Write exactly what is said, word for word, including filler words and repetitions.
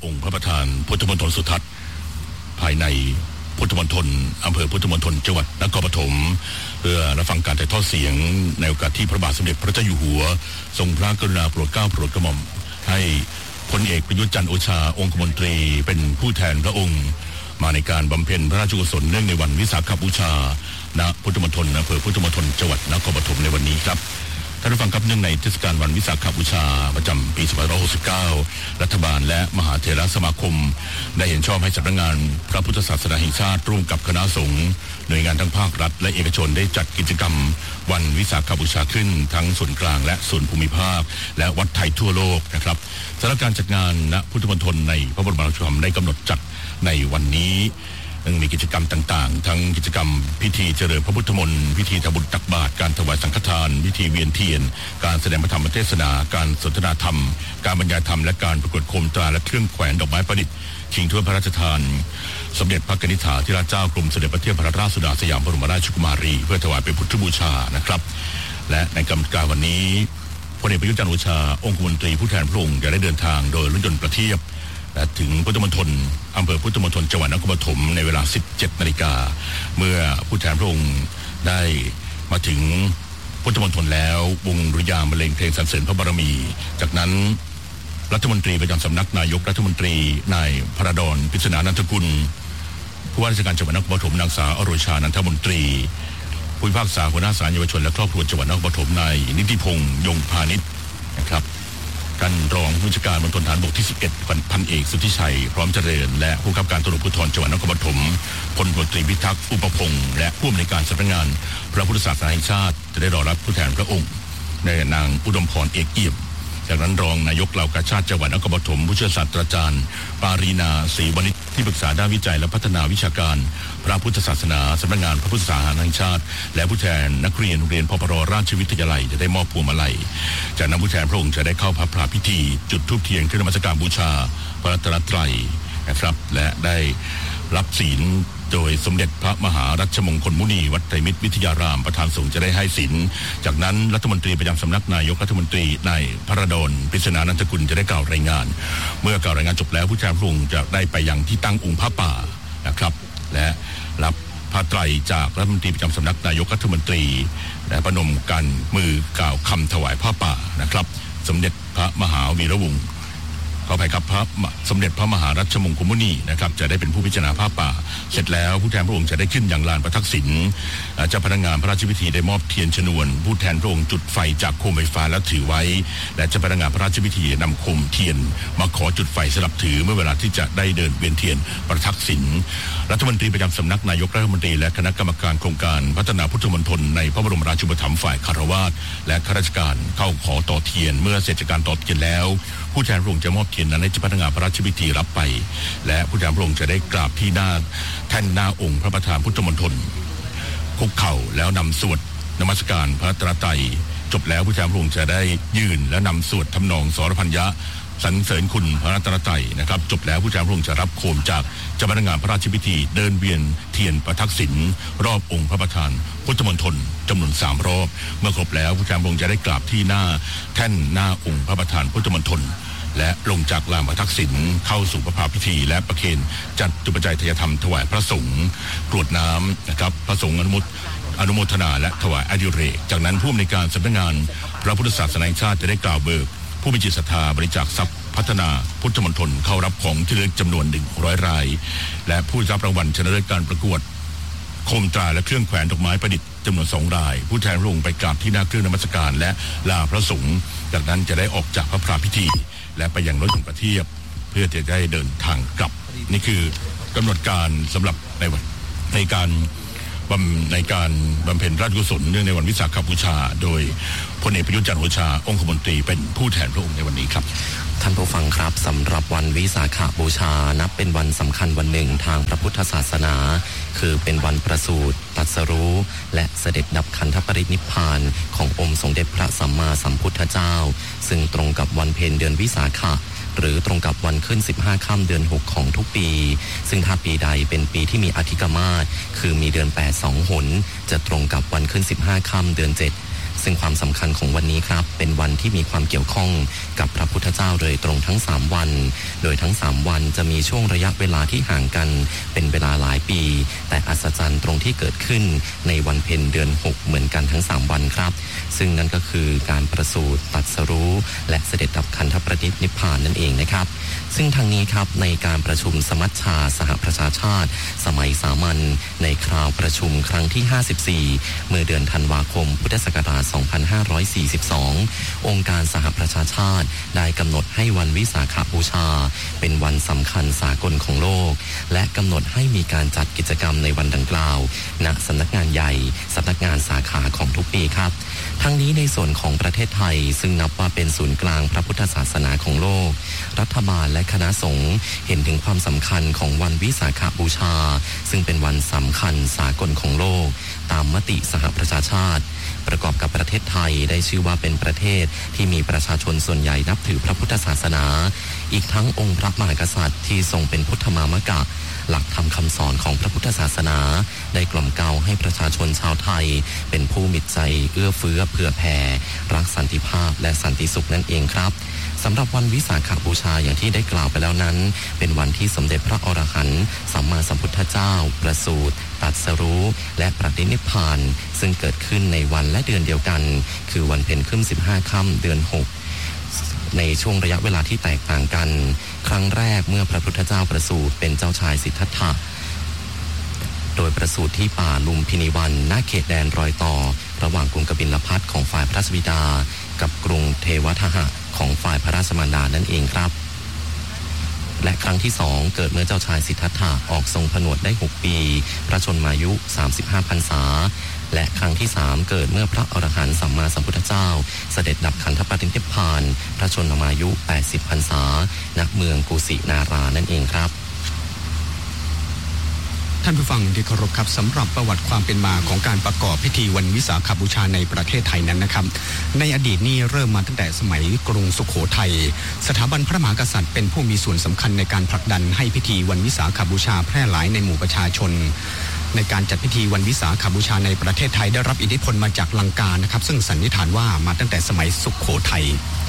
องค์พระประธานพุทธมณฑลสุทัศน์ภายในพุทธมณฑลอำเภอพุทธมณฑลจังหวัดนครปฐมเพื่อรับฟังการถ่ายทอดเสียงในโอกาสที่พระบาทสมเด็จพระเจ้าอยู่หัวทรงพระกรุณาโปรดเกล้าโปรดกระหม่อมให้พลเอกประยุทธ์จันทร์โอชาองคมนตรีเป็นผู้แทนพระองค์มาในการบำเพ็ญพระราชกุศลเนื่องในวันวิสาขบูชาณพุทธมณฑลอำเภอพุทธมณฑลจังหวัดนครปฐมในวันนี้ครับท่านผู้ฟังครับเนื่องในเทศกาลวันวิสาขบูชาประจำปีสองพันห้าร้อยหกสิบเก้ารัฐบาลและมหาเถรสมาคมได้เห็นชอบให้สำนักงานพระพุทธศาสนาแห่งชาติร่วมกับคณะสงฆ์หน่วยงานทั้งภาครัฐและเอกชนได้จัดกิจกรรมวันวิสาขบูชาขึ้นทั้งส่วนกลางและส่วนภูมิภาคและวัดไทยทั่วโลกนะครับสำหรับการจัดงานณพุทธมณฑลในพระบรมราชูปถัมภ์ได้กำหนดจัดในวันนี้มีกิจกรรมต่างๆทั้งกิจกรรมพิธีเจริญพระพุทธมนต์พิธีทำบุญตักบาตรการถวายสังฆทานพิธีเวียนเทียนการแสดงพระธรรมเทศนาการสนทนาธรรมการบรรยายธรรมและการประกวดโคมตราและเครื่องแขวนดอกไม้ประดิษฐ์ชิงถ้วยพระราชทานสมเด็จพระกนิษฐาธิราชเจ้ากรมเสด็จพระเทพรัตนราชสุดาสยามบรมราชกุมารีเพื่อถวายเป็นพุทธบูชานะครับและในกรรมการวันนี้พลเอกประยุทธ์จันทร์โอชาองคมนตรีผู้แทนพระองค์จะได้เดินทางโดยรถยนต์ประเทียบและถึงพุทธมณฑลอำเภอพุทธมณฑลจังหวัดนครปฐมในเวลา สิบเจ็ดนาฬิกาเมื่อผู้แทนพระองค์ได้มาถึงพุทธมณฑลแล้ววงดุริยางค์บรรเลงเพลงสรรเสริญพระบารมีจากนั้นรัฐมนตรีประจำสำนักนายกรัฐมนตรีนายพระดอนปริศนานันทกุลผู้ว่าราชการจังหวัดนครปฐมนางสาวอโรชานันทมนตรีผู้พิพากษาหัวหน้าศาลเยาวชนและครอบครัวจังหวัดนครปฐมนายนิติพงษ์ยงพานิชนะครับท่านรองผู้บัญชาการมณฑลฐานบกที่สิบเอ็ดพันเอกสุทธิชัยพร้อมเจริญและผู้กำกับการตำรวจภูธรจังหวัดนครปฐมพลตำรวจตรีพิทักษ์อุปพงษ์และผู้อำนวยการสำนักงานพระพุทธศาสนาแห่งชาติจะได้รอรับผู้แทนพระองค์ในนางอุดมพรเอกเอี่ยมจากนั้นรองนายกเหล่ากาชาติจังหวัดนครปฐมผู้ช่วยศาสตราจารย์ปารีนาศรีวณิชที่ปรึกษาด้านวิจัยและพัฒนาวิชาการพระพุทธศาสนาสำนักงานพระพุทธศาสนาแห่งชาติและผู้แทนนักเรียนโรงเรียนพปรราชวิทยาลัยจะได้มอบพวงมาลัยจากนั้นผู้แทนพระองค์จะได้เข้าพระพราพิธีจุดธูปเทียนขึ้นนมัสการบูชาพระรัตนตรัยนะครับและได้รับศีลโดยสมเด็จพระมหารัชมงคลมุนีวัดไตรมิตรวิทยารามประธานสงฆ์จะได้ให้ศีลจากนั้นรัฐมนตรีประจำสำนักนายกรัฐมนตรีนายพระดอนปริศนานันทกุลจะได้กล่าวรายงานเมื่อกล่าวรายงานจบแล้วผู้แทนพระองค์จะได้ไปยังที่ตั้งองค์พระป่านะครับและรับผ้าไตรจากรัฐมนตรีประจำสำนักนายกรัฐมนตรีและประนมกันมือกล่าวคำถวายผ้าป่านะครับสมเด็จพระมหาวีระวงศ์ขออภัยครับพระสมเด็จพระมหารัชมงคลมุนีนะครับจะได้เป็นผู้พิจารณาผ้าป่าเสร็จแล้วผู้แทนพระองค์จะได้ขึ้นอย่างลานพระทักษิณเจ้าพนักงานพระราชพิธีได้มอบเทียนชนวนผู้แทนพระองค์จุดไฟจากโคมไฟฟ้าแล้วถือไว้และเจ้าพนักงานพระราชพิธีนำโคมเทียนมาขอจุดไฟสลับถือเมื่อเวลาที่จะได้เดินเวียนเทียนประทักษิณรัฐมนตรีประจำสำนักนายกรัฐมนตรีและคณะกรรมการโครงการพัฒนาพุทธมณฑลในพระบรมราชูปถัมภ์ฝ่ายคารวาสและข้าราชการเข้าขอต่อเทียนเมื่อเสร็จจากการต่อเทียนแล้วผู้แทนพระองค์จะมอบเทียนนั้นให้เจ้าพนักงานพระราชพิธีรับไปและผู้แทนพระองค์จะได้กราบที่หน้าแท่นหน้าองค์พระประธานพุทธมณฑลคุกเข่าแล้วนำสวดนมัสการพระตรัยจบแล้วผู้แทนพระองค์จะได้ยืนและนำสวดทำนองสรพัญญะสรรเสริญคุณพระรัตนตรัยนะครับจบแล้วผู้แทนพระองค์จะรับโคมจากเจ้าพนักงานพระราชพิธีเดินเวียนเทียนประทักษิณรอบองค์พระประธานพุทธมณฑลจำนวนสามรอบเมื่อครบแล้วผู้แทนพระองค์จะได้กราบที่หน้าแท่นหน้าองค์พระประธานพุทธมณฑลและลงจากลานพระทักษิณเข้าสู่พระพาพิธีและประเคนจัดจุปัจจัยทายธรรมถวายพระสงฆ์กรวดน้ำนะครับพระสงฆ์อนุโมทอนุโมทนาและถวายอดิเรกจากนั้นผู้อำนวยการสำนักงานพระพุทธศาสนาแห่งชาติจะได้กล่าวเบิกผู้มีจิตศรัทธาบริจาคทรัพย์พัฒนาพุทธมณฑลเข้ารับของที่ระลึกจำนวนหนึ่งร้อยรายและผู้รับรางวัลชนะเลิศการประกวดโคมตราและเครื่องแขวนดอกไม้ประดิษฐ์จำนวนสองรายผู้แทนพระองค์ไปกราบที่หน้าเครื่องนมัสการและลาพระสงฆ์จากนั้นจะได้ออกจากพระพราพิธีและไปยังรถยนต์ประเทียบเพื่อจะได้เดินทางกลับนี่คือกำหนดการสำหรับในวันในการในการบำเพ็ญราชกุศลเนื่องในวันวิสาขบูชาโดยพลเอกประยุทธ์จันทร์โอชาองคมนตรีเป็นผู้แทนพระองค์ในวันนี้ครับท่านผู้ฟังครับสำหรับวันวิสาขบูชานับเป็นวันสำคัญวันหนึ่งทางพระพุทธศาสนาคือเป็นวันประสูติตรัสรู้และเสด็จดับขันธปรินิพพานขององค์สมเด็จพระสัมมาสัมพุทธเจ้าซึ่งตรงกับวันเพ็ญเดือนวิสาขะหรือตรงกับวันขึ้นสิบห้าค่ำเดือนหกของทุกปีซึ่งถ้าปีใดเป็นปีที่มีอธิกมาสคือมีเดือนแปดสองหนจะตรงกับวันขึ้นสิบห้าค่ำเดือนเจ็ดซึ่งความสำคัญของวันนี้ครับเป็นวันที่มีความเกี่ยวข้องกับพระพุทธเจ้าโดยตรงทั้งสามวันโดยทั้งสามวันจะมีช่วงระยะเวลาที่ห่างกันเป็นเวลาหลายปีแต่อัศจรรย์ตรงที่เกิดขึ้นในวันเพ็ญเดือนหกเหมือนกันทั้งสามวันครับซึ่งนั่นก็คือการประสูติตรัสรู้และเสด็จดับขันธปรินิพพานนั่นเองนะครับซึ่งทางนี้ครับในการประชุมสมัชชาสหประชาชาติสมัยสามัญในคราวประชุมครั้งที่ห้าสิบสี่เมื่อเดือนธันวาคมพุทธศักราชสองพันห้าร้อยสี่สิบสององค์การสหประชาชาติได้กำหนดให้วันวิสาขบูชาเป็นวันสำคัญสากลของโลกและกำหนดให้มีการจัดกิจกรรมในวันดังกล่าวณสำนักงานใหญ่สำนักงานสาขาของทุกปีครับทั้งนี้ในส่วนของประเทศไทยซึ่งนับว่าเป็นศูนย์กลางพระพุทธศาสนาของโลกรัฐบาลและคณะสงฆ์เห็นถึงความสำคัญของวันวิสาขบูชาซึ่งเป็นวันสำคัญสากลของโลกตามมติสหประชาชาติประกอบกับประเทศไทยได้ชื่อว่าเป็นประเทศที่มีประชาชนส่วนใหญ่นับถือพระพุทธศาสนาอีกทั้งองค์พระมหากษัตริย์ที่ทรงเป็นพุทธมามกะหลักธรรมคำสอนของพระพุทธศาสนาได้กล่อมเกลาให้ประชาชนชาวไทยเป็นผู้มิตรใจเอื้อเฟื้อเผื่อแผ่รักสันติภาพและสันติสุขนั่นเองครับสำหรับวันวิสาขบูชาอย่างที่ได้กล่าวไปแล้วนั้นเป็นวันที่สมเด็จพระอรหันต์สัมมาสัมพุทธเจ้าประสูติตรัสรู้และปรินิพพานซึ่งเกิดขึ้นในวันและเดือนเดียวกันคือวันเพ็ญขึ้นสิบห้าค่ำเดือนหกในช่วงระยะเวลาที่แตกต่างกันครั้งแรกเมื่อพระพุทธเจ้าประสูติเป็นเจ้าชายสิทธัตถะโดยประสูติที่ป่าลุมพินีวันณเขตแดนรอยต่อระหว่างกรุงกบิลพัสของฝ่ายพระราชบิดากับกรุงเทวทหะของฝ่ายพระราชมารดานั่นเองครับและครั้งที่สองเกิดเมื่อเจ้าชายสิทธัตถะออกทรงผนวดได้หกปีพระชนมายุสามสิบห้าพรรษาและครั้งที่สามเกิดเมื่อพระอรหันต์สัมมาสัมพุทธเจ้าเสด็จดับขันธปรินิพพานพระชนมายุแปดสิบพรรษาณเมืองกุสินารานั่นเองครับท่านผู้ฟังที่เคารพครับสำหรับประวัติความเป็นมาของการประกอบพิธีวันวิสาขบูชาในประเทศไทยนั้นนะครับในอดีตนี่เริ่มมาตั้งแต่สมัยกรุงสุโขทัยสถาบันพระมหากษัตริย์เป็นผู้มีส่วนสำคัญในการผลักดันให้พิธีวันวิสาขบูชาแพร่หลายในหมู่ประชาชนในการจัดพิธีวันวิสาขบูชาในประเทศไทยได้รับอิทธิพลมาจากลังกานะครับซึ่งสันนิษฐานว่ามาตั้งแต่สมัยสุโขทัย